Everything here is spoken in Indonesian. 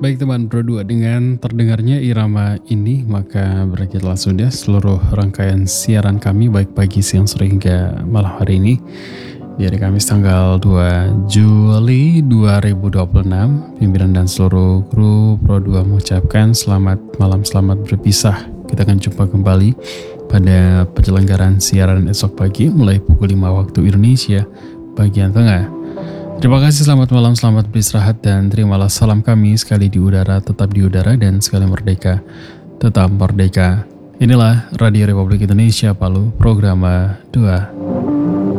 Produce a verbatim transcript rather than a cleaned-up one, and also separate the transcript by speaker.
Speaker 1: Baik teman Pro dua, dengan terdengarnya irama ini maka berarti telah sudah seluruh rangkaian siaran kami baik pagi, siang, sore hingga malam hari ini di hari Kamis tanggal dua Juli dua ribu dua puluh enam. Pimpinan dan seluruh kru Pro dua mengucapkan selamat malam, selamat berpisah. Kita akan jumpa kembali pada penyelenggaraan siaran esok pagi mulai pukul lima waktu Indonesia bagian tengah. Terima kasih, selamat malam, selamat beristirahat, dan terimalah salam kami sekali di udara, tetap di udara, dan sekali merdeka, tetap merdeka. Inilah Radio Republik Indonesia Palu, Programa dua.